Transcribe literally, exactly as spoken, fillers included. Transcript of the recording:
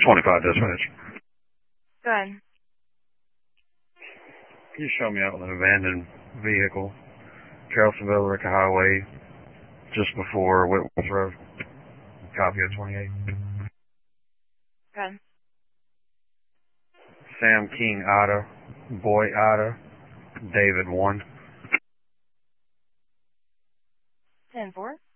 twenty-five dispatch. Go ahead. Can you show me out with an abandoned vehicle, Charlestonville, Ricker Highway, just before Whitworth Road? Copy of twenty-eight. Go ahead. Sam King Otter, Boy Otter, David one. ten four.